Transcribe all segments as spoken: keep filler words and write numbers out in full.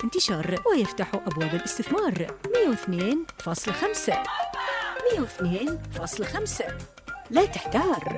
الانتشار ويفتح أبواب الاستثمار. مئة واثنين فاصلة خمسة مئة واثنين فاصلة خمسة، لا تحتار.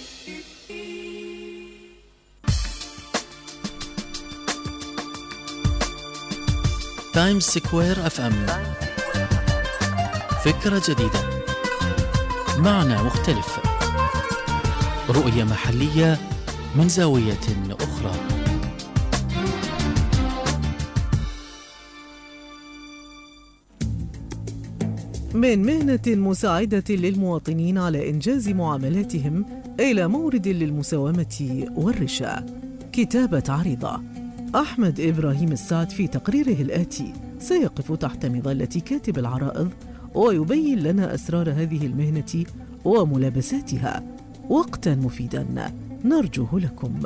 تايمز سكوير اف ام، فكرة جديدة، معنى مختلف، رؤية محلية من زاوية أخرى. من مهنة مساعدة للمواطنين على إنجاز معاملاتهم إلى مورد للمساومة والرشا. كتابة عريضة. أحمد إبراهيم السعد في تقريره الآتي سيقف تحت مظلة كاتب العرائض ويبين لنا أسرار هذه المهنة وملابساتها وقتا مفيدا نرجوه لكم.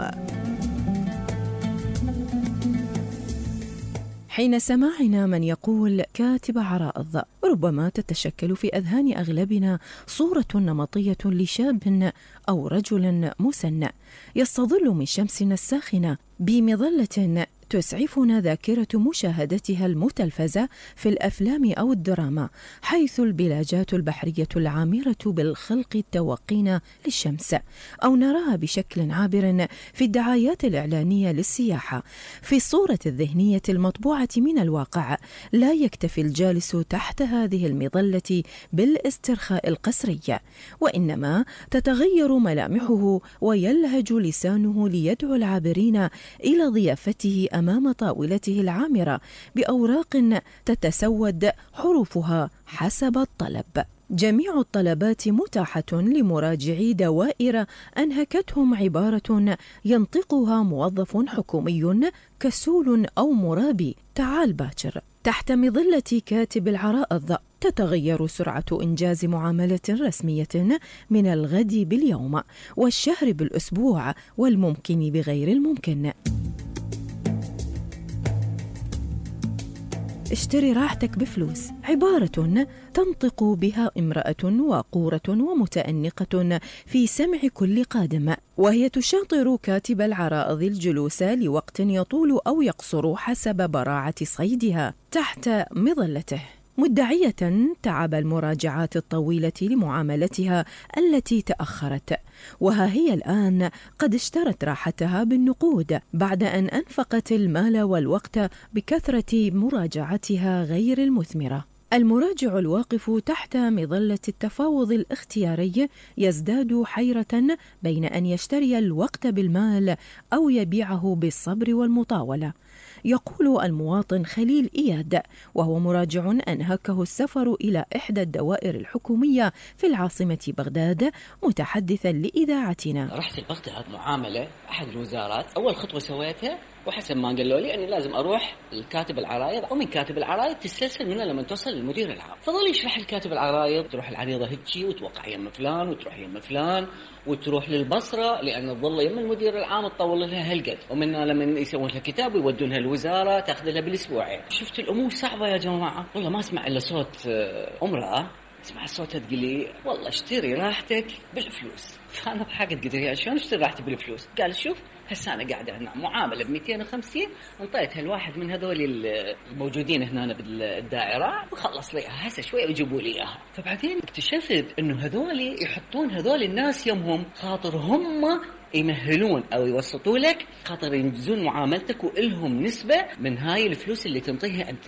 حين سماعنا من يقول كاتب عرائض، ربما تتشكل في أذهان أغلبنا صورة نمطية لشاب أو رجل مسن يستظل من شمسنا الساخنة بمظلة تسعفنا ذاكرة مشاهدتها المتلفزة في الأفلام أو الدراما، حيث البلاجات البحرية العامرة بالخلق التوقين للشمس، أو نراها بشكل عابر في الدعايات الإعلانية للسياحة. في الصورة الذهنية المطبوعة من الواقع لا يكتفي الجالس تحت هذه المظلة بالاسترخاء القسري، وإنما تتغير ملامحه ويلهج لسانه ليدعو العابرين إلى ضيافته أمام طاولته العامرة بأوراق تتسود حروفها حسب الطلب. جميع الطلبات متاحة لمراجعي دوائر أنهكتهم عبارة ينطقها موظف حكومي كسول أو مرابي: تعال باكر. تحت مظلة كاتب العرائض تتغير سرعة إنجاز معاملة رسمية من الغد باليوم، والشهر بالأسبوع، والممكن بغير الممكن. اشتري راحتك بفلوس، عبارة تنطق بها امرأة وقورة ومتأنقة في سمع كل قادم، وهي تشاطر كاتب العرائض الجلوس لوقت يطول أو يقصر حسب براعة صيدها تحت مظلته، مدعية تعب المراجعات الطويلة لمعاملتها التي تأخرت، وها هي الآن قد اشترت راحتها بالنقود بعد أن أنفقت المال والوقت بكثرة مراجعتها غير المثمرة. المراجع الواقف تحت مظلة التفاوض الاختياري يزداد حيرة بين أن يشتري الوقت بالمال أو يبيعه بالصبر والمطاولة. يقول المواطن خليل إياد، وهو مراجع أنهكه السفر إلى إحدى الدوائر الحكومية في العاصمة بغداد، متحدثا لإذاعتنا: رحت لبغداد معاملة أحد الوزارات، أول خطوة سويتها وحسب ما قالوا لي أني لازم أروح لكاتب العرايض، أو من كاتب العرايض تستسهل منه لما توصل للمدير العام. فضل يشرح الكاتب العرايض: تروح العريضة هتجي وتوقع يم فلان وتروح يم فلان وتروح للبصرة لأن تظل يم المدير العام تطول لها هالقد، ومنها لما يسوون لها كتاب ويودونها الوزارة تأخذ لها بالأسبوعين. شفت الأمور صعبة يا جماعة، والله ما أسمع إلا صوت امرأة، اسمع صوتها تقولي والله اشتري راحتك بالفلوس. فأنا ضحكت قلت لها شلون اشتري راحتي بالفلوس؟ قال شوف هسه أنا قاعدة هنا معاملة ب مئتين وخمسين، انطيتها الواحد من هذول الموجودين هنا بالدائرة وخلص ليها هسه شوي ويجيبوا لي إياها. فبعدين اكتشفت إنه هذول يحطون هذول الناس يمهم خاطر هم يمهلون أو يوسطوا لك خاطر ينجزون معاملتك وإلهم نسبة من هاي الفلوس اللي تنطيها أنت.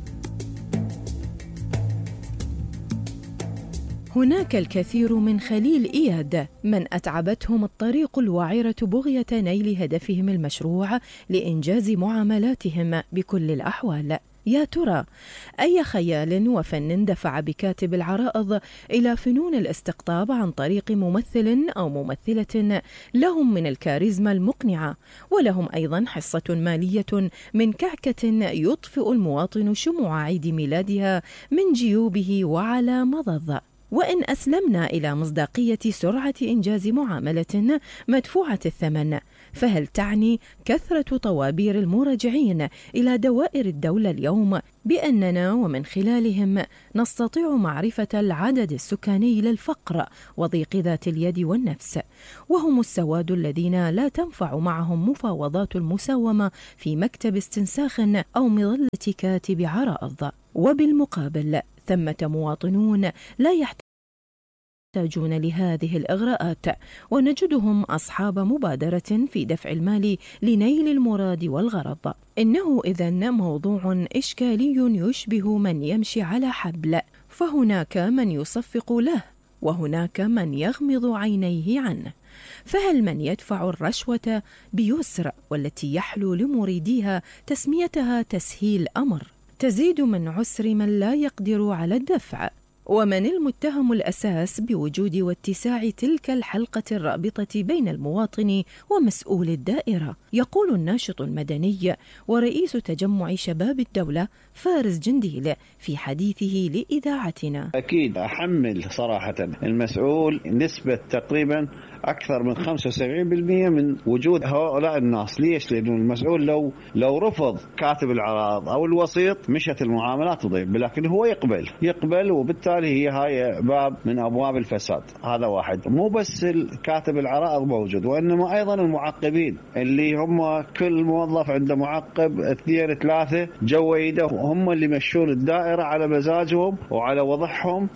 هناك الكثير من خليل إياد من أتعبتهم الطريق الوعرة بغية نيل هدفهم المشروع لإنجاز معاملاتهم بكل الأحوال. يا ترى أي خيال وفن دفع بكاتب العرائض إلى فنون الاستقطاب عن طريق ممثل أو ممثلة لهم من الكاريزما المقنعة، ولهم أيضا حصة مالية من كعكة يطفئ المواطن شموع عيد ميلادها من جيوبه وعلى مضض. وإن أسلمنا إلى مصداقية سرعة إنجاز معاملة مدفوعة الثمن، فهل تعني كثرة طوابير المراجعين إلى دوائر الدولة اليوم بأننا ومن خلالهم نستطيع معرفة العدد السكاني للفقر وضيق ذات اليد والنفس، وهم السواد الذين لا تنفع معهم مفاوضات المساومة في مكتب استنساخ أو مظلة كاتب عرائض؟ وبالمقابل ثمة مواطنون لا يحتاجون يحتاجون لهذه الإغراءات، ونجدهم أصحاب مبادرة في دفع المال لنيل المراد والغرض. إنه إذن موضوع إشكالي يشبه من يمشي على حبل، فهناك من يصفق له وهناك من يغمض عينيه عنه. فهل من يدفع الرشوة بيسر والتي يحلو لمريديها تسميتها تسهيل أمر تزيد من عسر من لا يقدر على الدفع؟ ومن المتهم الأساس بوجود واتساع تلك الحلقة الرابطة بين المواطن ومسؤول الدائرة؟ يقول الناشط المدني ورئيس تجمع شباب الدولة فارس جنديل في حديثه لإذاعتنا: أكيد أحمل صراحة المسؤول نسبة تقريبا أكثر من خمسة وسبعين بالمئة من وجود هؤلاء الناس. ليش؟ لأنه المسؤول لو لو رفض كاتب العراض أو الوسيط مشت المعاملات تضيب، لكن هو يقبل يقبل وبالتالي هي هاي باب من أبواب الفساد. هذا واحد. مو بس كاتب العراض موجود، وإنما أيضا المعقبين اللي هم كل موظف عنده معقب اثنين ثلاثة جويده، هم اللي يمشون الدائرة على مزاجهم وعلى وضعهم.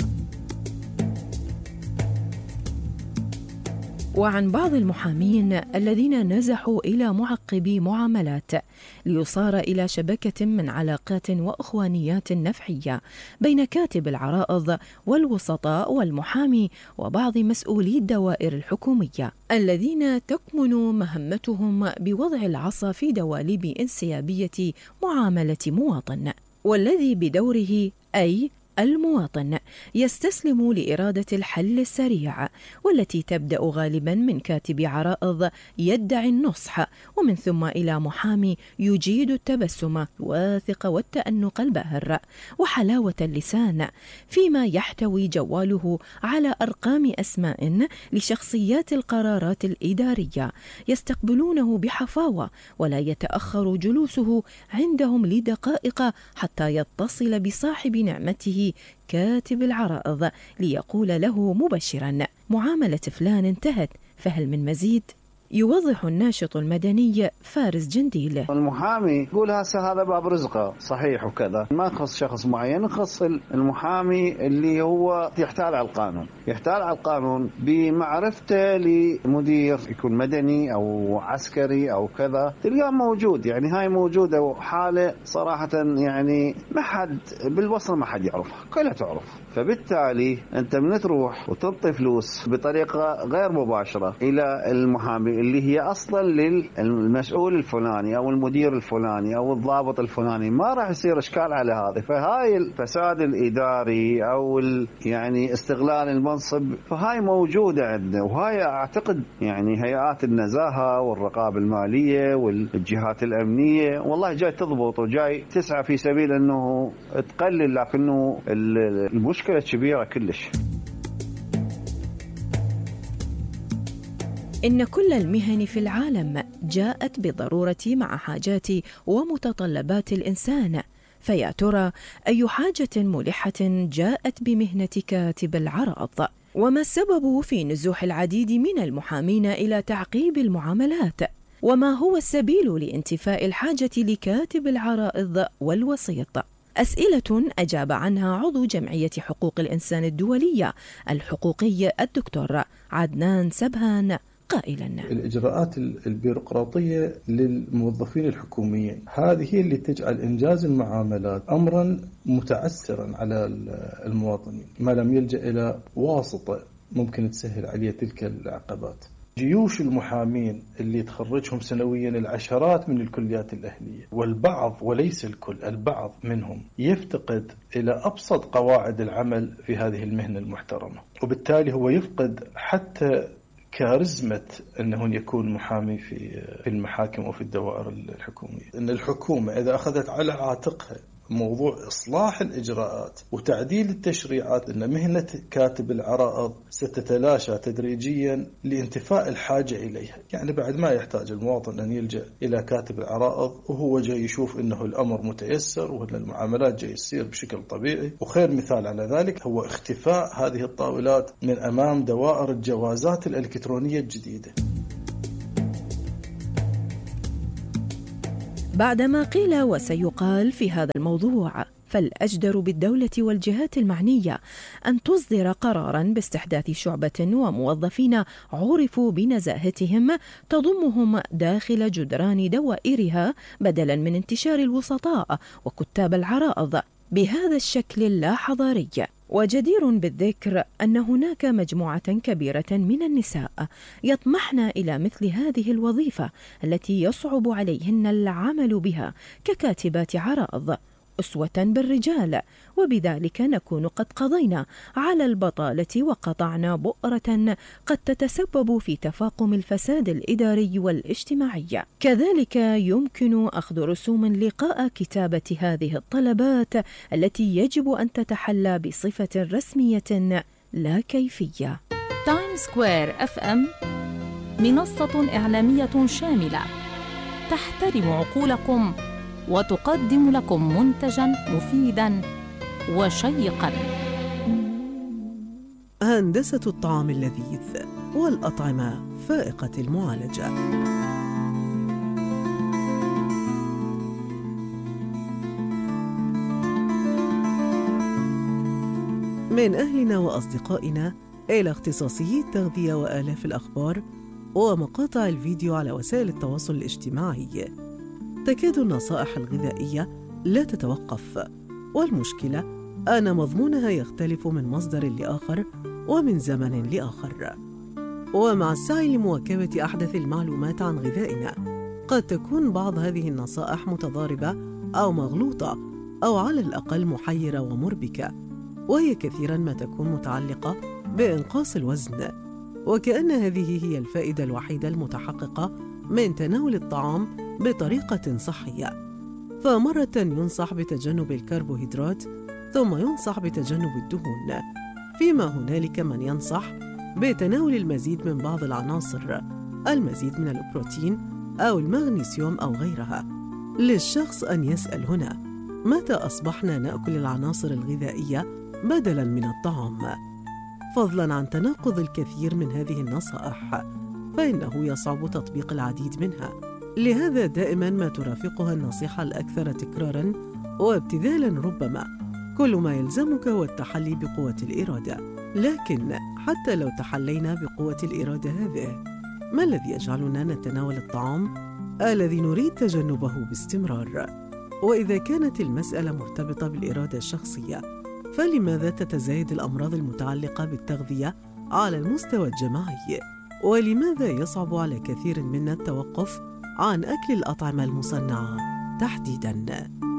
وعن بعض المحامين الذين نزحوا إلى معقبي معاملات ليصار إلى شبكة من علاقات وأخوانيات نفعية بين كاتب العرائض والوسطاء والمحامي وبعض مسؤولي الدوائر الحكومية الذين تكمن مهمتهم بوضع العصا في دواليب انسيابية معاملة مواطن، والذي بدوره أي المواطن يستسلم لإرادة الحل السريع، والتي تبدأ غالبا من كاتب عرائض يدعي النصح، ومن ثم إلى محامي يجيد التبسم واثق والتأنق الباهر وحلاوة اللسان، فيما يحتوي جواله على أرقام أسماء لشخصيات القرارات الإدارية يستقبلونه بحفاوة، ولا يتأخر جلوسه عندهم لدقائق حتى يتصل بصاحب نعمته كاتب العرائض ليقول له مبشرا: معاملة فلان انتهت، فهل من مزيد؟ يوضح الناشط المدني فارس جنديل: المحامي يقول هسه هذا باب رزقه صحيح وكذا، ما يخص شخص معين، يخص المحامي اللي هو يحتال على القانون، يحتال على القانون بمعرفته لمدير يكون مدني أو عسكري أو كذا، تلقاه موجود. يعني هاي موجودة وحالة صراحة يعني ما حد بالوصل ما حد يعرفها، كلها تعرف. فبالتالي أنت من تروح وتعطي فلوس بطريقة غير مباشرة إلى المحامي اللي هي أصلا للمسؤول الفلاني أو المدير الفلاني أو الضابط الفلاني، ما راح يصير إشكال على هذا. فهاي الفساد الإداري أو يعني استغلال المنصب فهاي موجودة عندنا، وهاي أعتقد يعني هيئات النزاهة والرقابة المالية والجهات الأمنية والله جاي تضبط وجاي تسعى في سبيل أنه تقلل، لكنه المشكلة كبيرة كلش. إن كل المهن في العالم جاءت بالضرورة مع حاجات ومتطلبات الإنسان، فيا ترى أي حاجة ملحة جاءت بمهنة كاتب العرائض؟ وما السبب في نزوح العديد من المحامين إلى تعقيب المعاملات؟ وما هو السبيل لانتفاء الحاجة لكاتب العرائض والوسيط؟ أسئلة أجاب عنها عضو جمعية حقوق الإنسان الدولية الحقوقي الدكتور عدنان سبهان قائلا: الإجراءات البيروقراطية للموظفين الحكوميين هذه اللي تجعل إنجاز المعاملات أمرا متعسرا على المواطنين، ما لم يلجأ إلى واسطة ممكن تسهل عليه تلك العقبات. جيوش المحامين اللي تخرجهم سنويا العشرات من الكليات الأهلية، والبعض وليس الكل البعض منهم يفتقد إلى أبسط قواعد العمل في هذه المهنة المحترمة، وبالتالي هو يفقد حتى كاريزمة أنه يكون محامي في في المحاكم وفي الدوائر الحكومية. أن الحكومة إذا أخذت على عاتقها موضوع إصلاح الإجراءات وتعديل التشريعات، أن مهنة كاتب العرائض ستتلاشى تدريجيا لانتفاء الحاجة إليها. يعني بعد ما يحتاج المواطن أن يلجأ إلى كاتب العرائض وهو جاي يشوف أنه الأمر متيسر وأن المعاملات جاي يصير بشكل طبيعي. وخير مثال على ذلك هو اختفاء هذه الطاولات من أمام دوائر الجوازات الإلكترونية الجديدة. بعدما قيل وسيقال في هذا الموضوع، فالأجدر بالدولة والجهات المعنية أن تصدر قراراً باستحداث شعبة وموظفين عرفوا بنزاهتهم تضمهم داخل جدران دوائرها، بدلاً من انتشار الوسطاء وكتاب العرائض بهذا الشكل اللا حضاري. وجدير بالذكر أن هناك مجموعة كبيرة من النساء يطمحن إلى مثل هذه الوظيفة التي يصعب عليهن العمل بها ككاتبات عرائض، أسوة بالرجال، وبذلك نكون قد قضينا على البطالة وقطعنا بؤرة قد تتسبب في تفاقم الفساد الإداري والاجتماعي. كذلك يمكن أخذ رسوم لقاء كتابة هذه الطلبات التي يجب أن تتحلى بصفة رسمية لا كيفية. تايم سكوير اف ام منصة إعلامية شاملة تحترم عقولكم وتقدم لكم منتجاً مفيداً وشيقاً. هندسة الطعام اللذيذ والأطعمة فائقة المعالجة. من أهلنا وأصدقائنا إلى اختصاصيي التغذية وآلاف الأخبار ومقاطع الفيديو على وسائل التواصل الاجتماعي، تكاد النصائح الغذائية لا تتوقف، والمشكلة أن مضمونها يختلف من مصدر لآخر ومن زمن لآخر. ومع السعي لمواكبة أحدث المعلومات عن غذائنا، قد تكون بعض هذه النصائح متضاربة أو مغلوطة أو على الأقل محيرة ومربكة، وهي كثيراً ما تكون متعلقة بإنقاص الوزن، وكأن هذه هي الفائدة الوحيدة المتحققة من تناول الطعام بطريقة صحية. فمرة ينصح بتجنب الكربوهيدرات، ثم ينصح بتجنب الدهون، فيما هنالك من ينصح بتناول المزيد من بعض العناصر، المزيد من البروتين أو المغنيسيوم أو غيرها. للشخص أن يسأل هنا: متى أصبحنا نأكل العناصر الغذائية بدلاً من الطعام؟ فضلاً عن تناقض الكثير من هذه النصائح، فإنه يصعب تطبيق العديد منها. لهذا دائماً ما ترافقها النصيحة الأكثر تكراراً وابتذالاً ربما. كل ما يلزمك هو التحلي بقوة الإرادة. لكن حتى لو تحلينا بقوة الإرادة هذه، ما الذي يجعلنا نتناول الطعام الذي نريد تجنبه باستمرار؟ وإذا كانت المسألة مرتبطة بالإرادة الشخصية، فلماذا تتزايد الأمراض المتعلقة بالتغذية على المستوى الجماعي؟ ولماذا يصعب على كثير منا التوقف عن أكل الأطعمة المصنعة تحديداً؟